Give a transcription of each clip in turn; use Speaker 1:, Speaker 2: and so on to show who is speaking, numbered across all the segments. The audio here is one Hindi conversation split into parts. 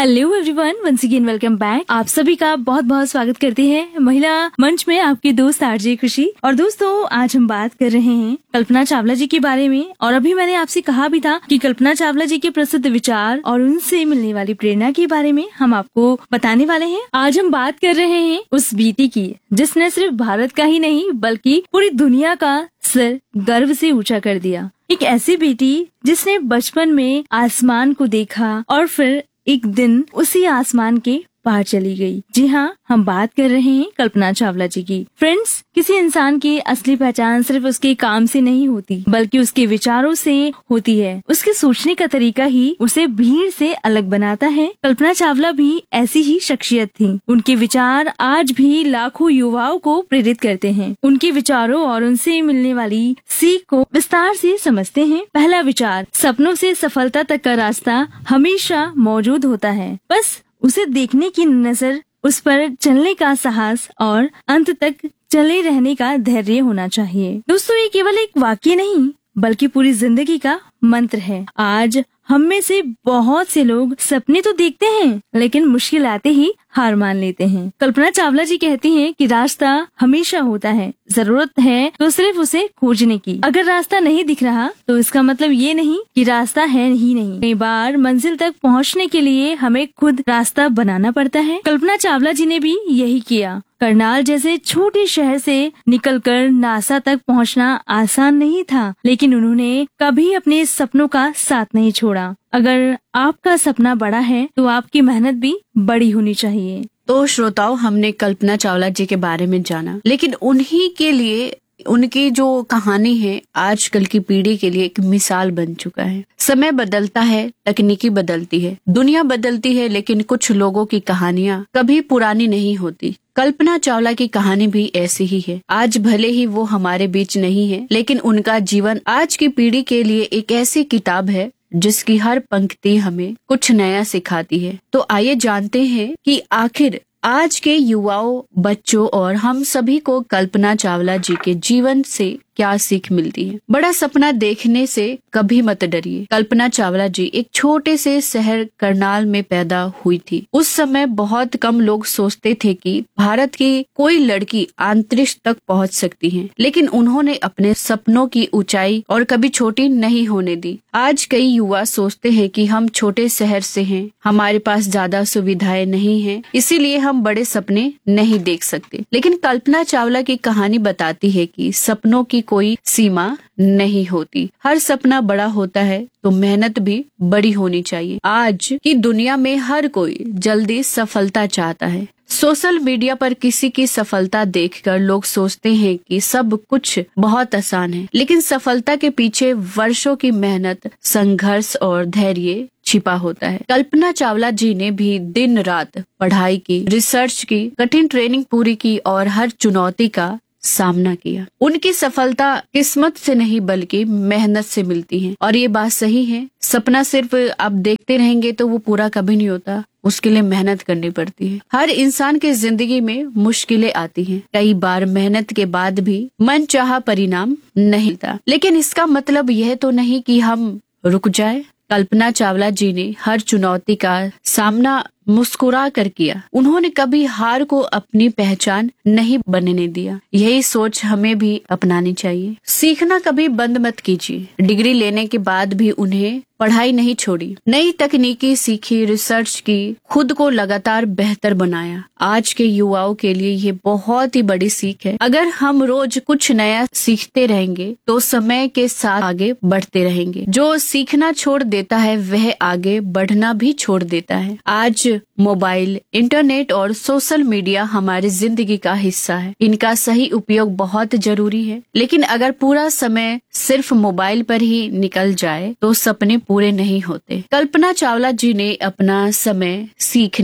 Speaker 1: Hello everyone, once again welcome back. आप सभी का बहुत बहुत स्वागत करते हैं महिला मंच में, आपकी दोस्त आरजे खुशी। और दोस्तों, आज हम बात कर रहे हैं कल्पना चावला जी के बारे में। और अभी मैंने आपसे कहा भी था कि कल्पना चावला जी के प्रसिद्ध विचार और उनसे मिलने वाली प्रेरणा के बारे में हम आपको बताने वाले हैं। आज हम बात कर रहे हैं उस बेटी की जिसने सिर्फ भारत का ही नहीं बल्कि पूरी दुनिया का सर गर्व से ऊंचा कर दिया। एक ऐसी बेटी जिसने बचपन में आसमान को देखा और फिर एक दिन उसी आसमान के पार चली गई। जी हाँ, हम बात कर रहे हैं कल्पना चावला जी की। फ्रेंड्स, किसी इंसान की असली पहचान सिर्फ उसके काम से नहीं होती बल्कि उसके विचारों से होती है। उसके सोचने का तरीका ही उसे भीड़ से अलग बनाता है। कल्पना चावला भी ऐसी ही शख्सियत थी। उनके विचार आज भी लाखों युवाओं को प्रेरित करते हैं। उनके विचारों और उनसे मिलने वाली सीख को विस्तार से समझते हैं। पहला विचार, सपनों से सफलता तक का रास्ता हमेशा मौजूद होता है, बस उसे देखने की नजर, उस पर चलने का साहस और अंत तक चले रहने का धैर्य होना चाहिए। दोस्तों, ये केवल एक वाक्य नहीं बल्कि पूरी जिंदगी का मंत्र है। आज हम में से बहुत से लोग सपने तो देखते हैं लेकिन मुश्किल आते ही हार मान लेते हैं। कल्पना चावला जी कहती हैं कि रास्ता हमेशा होता है, जरूरत है तो सिर्फ उसे खोजने की। अगर रास्ता नहीं दिख रहा तो इसका मतलब ये नहीं कि रास्ता है ही नहीं। कई बार मंजिल तक पहुंचने के लिए हमें खुद रास्ता बनाना पड़ता है। कल्पना चावला जी ने भी यही किया। करनाल जैसे छोटे शहर से निकलकर नासा तक पहुंचना आसान नहीं था, लेकिन उन्होंने कभी अपने सपनों का साथ नहीं छोड़ा। अगर आपका सपना बड़ा है तो आपकी मेहनत भी बड़ी होनी चाहिए।
Speaker 2: तो श्रोताओं, हमने कल्पना चावला जी के बारे में जाना, लेकिन उन्हीं के लिए उनकी जो कहानी है आजकल की पीढ़ी के लिए एक मिसाल बन चुका है। समय बदलता है, तकनीकी बदलती है, दुनिया बदलती है, लेकिन कुछ लोगों की कहानियां कभी पुरानी नहीं होती। कल्पना चावला की कहानी भी ऐसी ही है। आज भले ही वो हमारे बीच नहीं है, लेकिन उनका जीवन आज की पीढ़ी के लिए एक ऐसी किताब है जिसकी हर पंक्ति हमें कुछ नया सिखाती है। तो आइए जानते हैं कि आखिर आज के युवाओं, बच्चों और हम सभी को कल्पना चावला जी के जीवन से क्या सीख मिलती है। बड़ा सपना देखने से कभी मत डरिए। कल्पना चावला जी एक छोटे से शहर करनाल में पैदा हुई थी। उस समय बहुत कम लोग सोचते थे कि भारत की कोई लड़की अंतरिक्ष तक पहुंच सकती है, लेकिन उन्होंने अपने सपनों की ऊंचाई और कभी छोटी नहीं होने दी। आज कई युवा सोचते हैं कि हम छोटे शहर से हैं, हमारे पास ज्यादा सुविधाएं नहीं हैं, इसीलिए हम बड़े सपने नहीं देख सकते। लेकिन कल्पना चावला की कहानी बताती है कि सपनों की कोई सीमा नहीं होती। हर सपना बड़ा होता है तो मेहनत भी बड़ी होनी चाहिए। आज की दुनिया में हर कोई जल्दी सफलता चाहता है। सोशल मीडिया पर किसी की सफलता देखकर लोग सोचते हैं कि सब कुछ बहुत आसान है, लेकिन सफलता के पीछे वर्षों की मेहनत, संघर्ष और धैर्य छिपा होता है। कल्पना चावला जी ने भी दिन रात पढ़ाई की, रिसर्च की, कठिन ट्रेनिंग पूरी की और हर चुनौती का सामना किया। उनकी सफलता किस्मत से नहीं बल्कि मेहनत से मिलती है। और ये बात सही है, सपना सिर्फ आप देखते रहेंगे तो वो पूरा कभी नहीं होता, उसके लिए मेहनत करनी पड़ती है। हर इंसान की जिंदगी में मुश्किलें आती हैं। कई बार मेहनत के बाद भी मनचाहा परिणाम नहीं मिलता, लेकिन इसका मतलब यह तो नहीं कि हम रुक जाए। कल्पना चावला जी ने हर चुनौती का सामना मुस्कुरा कर किया। उन्होंने कभी हार को अपनी पहचान नहीं बनने दिया। यही सोच हमें भी अपनानी चाहिए। सीखना कभी बंद मत कीजिए। डिग्री लेने के बाद भी उन्हें पढ़ाई नहीं छोड़ी, नई तकनीकी सीखी, रिसर्च की, खुद को लगातार बेहतर बनाया। आज के युवाओं के लिए ये बहुत ही बड़ी सीख है। अगर हम रोज कुछ नया सीखते रहेंगे तो समय के साथ आगे बढ़ते रहेंगे। जो सीखना छोड़ देता है वह आगे बढ़ना भी छोड़ देता है। आज मोबाइल, इंटरनेट और सोशल मीडिया हमारी जिंदगी का हिस्सा है। इनका सही उपयोग बहुत जरूरी है, लेकिन अगर पूरा समय सिर्फ मोबाइल पर ही निकल जाए तो सपने पूरे नहीं होते। कल्पना चावला जी ने अपना समय सीखने,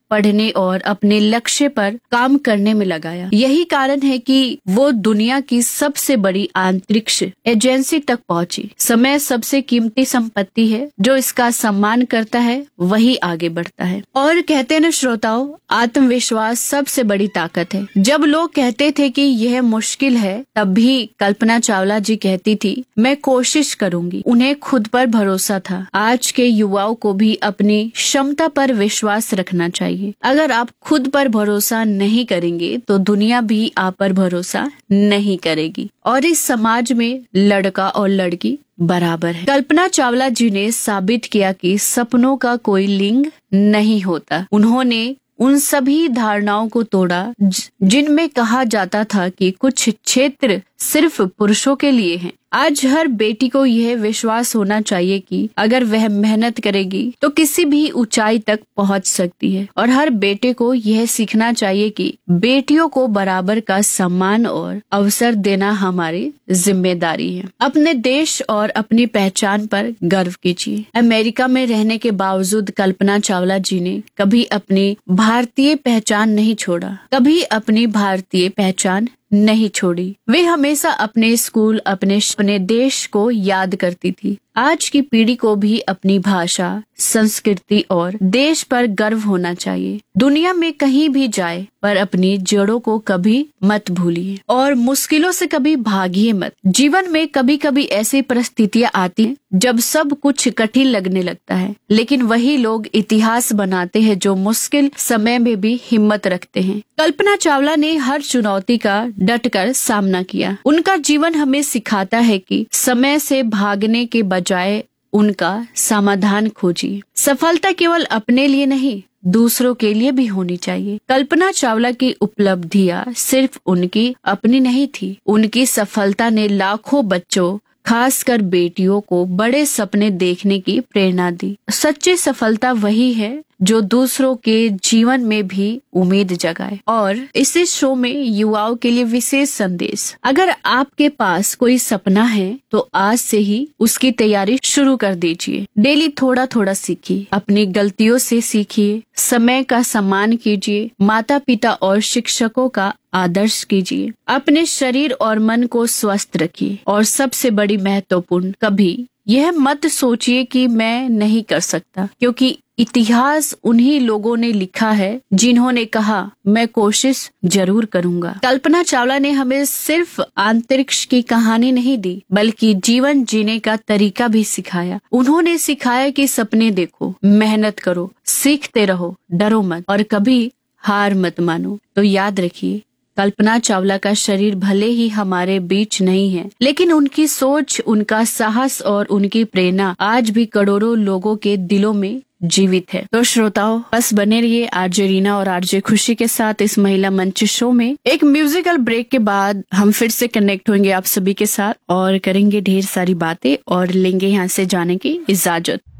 Speaker 2: पढ़ने और अपने लक्ष्य पर काम करने में लगाया। यही कारण है कि वो दुनिया की सबसे बड़ी अंतरिक्ष एजेंसी तक पहुंची। समय सबसे कीमती संपत्ति है, जो इसका सम्मान करता है वही आगे बढ़ता है। और कहते हैं ना श्रोताओं, आत्मविश्वास सबसे बड़ी ताकत है। जब लोग कहते थे कि यह मुश्किल है, तब भी कल्पना चावला जी कहती थी मैं कोशिश करूंगी। उन्हें खुद पर भरोसा था। आज के युवाओं को भी अपनी क्षमता पर विश्वास रखना चाहिए। अगर आप खुद पर भरोसा नहीं करेंगे तो दुनिया भी आप पर भरोसा नहीं करेगी, और इस समाज में लड़का और लड़की बराबर है। कल्पना चावला जी ने साबित किया कि सपनों का कोई लिंग नहीं होता। उन्होंने उन सभी धारणाओं को तोड़ा जिनमें कहा जाता था कि कुछ क्षेत्र सिर्फ पुरुषों के लिए हैं। आज हर बेटी को यह विश्वास होना चाहिए कि अगर वह मेहनत करेगी तो किसी भी ऊंचाई तक पहुंच सकती है, और हर बेटे को यह सीखना चाहिए कि बेटियों को बराबर का सम्मान और अवसर देना हमारी जिम्मेदारी है। अपने देश और अपनी पहचान पर गर्व कीजिए। अमेरिका में रहने के बावजूद कल्पना चावला जी ने कभी अपनी भारतीय पहचान नहीं छोड़ा, कभी अपनी भारतीय पहचान नहीं छोड़ी। वे हमेशा अपने स्कूल, अपने देश को याद करती थी। आज की पीढ़ी को भी अपनी भाषा, संस्कृति और देश पर गर्व होना चाहिए। दुनिया में कहीं भी जाए पर अपनी जड़ों को कभी मत भूलिए और मुश्किलों से कभी भागिए मत। जीवन में कभी कभी ऐसी परिस्थितियां आती हैं जब सब कुछ कठिन लगने लगता है, लेकिन वही लोग इतिहास बनाते हैं जो मुश्किल समय में भी हिम्मत रखते हैं। कल्पना चावला ने हर चुनौती का डटकर सामना किया। उनका जीवन हमें सिखाता है कि समय से भागने के बजाय उनका समाधान खोजिए। सफलता केवल अपने लिए नहीं, दूसरों के लिए भी होनी चाहिए। कल्पना चावला की उपलब्धियां सिर्फ उनकी अपनी नहीं थी। उनकी सफलता ने लाखों बच्चों, खासकर बेटियों को बड़े सपने देखने की प्रेरणा दी। सच्ची सफलता वही है जो दूसरों के जीवन में भी उम्मीद जगाए। और इस शो में युवाओं के लिए विशेष संदेश, अगर आपके पास कोई सपना है तो आज से ही उसकी तैयारी शुरू कर दीजिए। डेली थोड़ा थोड़ा सीखिए, अपनी गलतियों से सीखिए, समय का सम्मान कीजिए, माता पिता और शिक्षकों का आदर्श कीजिए, अपने शरीर और मन को स्वस्थ रखिए, और सबसे बड़ी महत्वपूर्ण, कभी यह मत सोचिए कि मैं नहीं कर सकता, क्योंकि इतिहास उन्हीं लोगों ने लिखा है जिन्होंने कहा मैं कोशिश जरूर करूंगा। कल्पना चावला ने हमें सिर्फ अंतरिक्ष की कहानी नहीं दी, बल्कि जीवन जीने का तरीका भी सिखाया। उन्होंने सिखाया कि सपने देखो, मेहनत करो, सीखते रहो, डरो मत और कभी हार मत मानो। तो याद रखिए, कल्पना चावला का शरीर भले ही हमारे बीच नहीं है, लेकिन उनकी सोच, उनका साहस और उनकी प्रेरणा आज भी करोड़ों लोगों के दिलों में जीवित है। तो श्रोताओं, बस बने रहिए आरजे रीना और आरजे खुशी के साथ इस महिला मंच शो में। एक म्यूजिकल ब्रेक के बाद हम फिर से कनेक्ट होंगे आप सभी के साथ और करेंगे ढेर सारी बातें और लेंगे यहाँ से जाने की इजाजत।